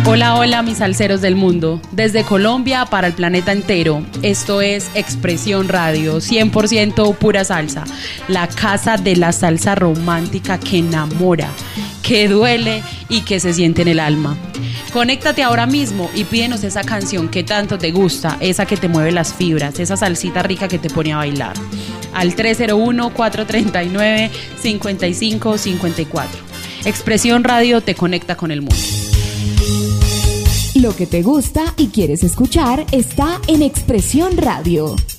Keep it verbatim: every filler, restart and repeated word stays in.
Hola, hola mis salseros del mundo, desde Colombia para el planeta entero. Esto es Expresión Radio, cien por ciento pura salsa, la casa de la salsa romántica que enamora, que duele y que se siente en el alma. Conéctate ahora mismo y pídenos esa canción que tanto te gusta, esa que te mueve las fibras, esa salsita rica que te pone a bailar. Al tres cero uno, cuatro tres nueve, cinco cinco cinco cuatro. Expresión Radio te conecta con el mundo. Lo que te gusta y quieres escuchar está en Expresión Radio.